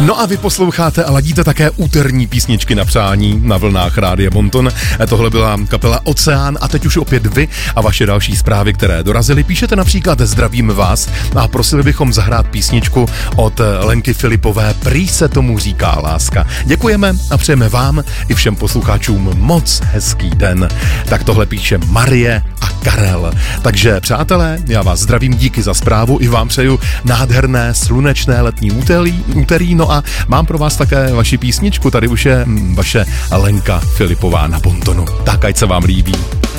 No a vy posloucháte a ladíte také úterní písničky na přání na vlnách Rádia Bonton. Tohle byla kapela Oceán a teď už opět vy a vaše další zprávy, které dorazily. Píšete například zdravím vás a prosili bychom zahrát písničku od Lenky Filipové Prý se tomu říká láska. Děkujeme a přejeme vám i všem posluchačům moc hezký den. Tak tohle píše Marie a Karel. Takže přátelé, já vás zdravím, díky za zprávu, i vám přeju nádherné slunečné letní úterý, no a mám pro vás také vaši písničku, tady už je vaše Lenka Filipová na Bontonu. Tak ať se vám líbí.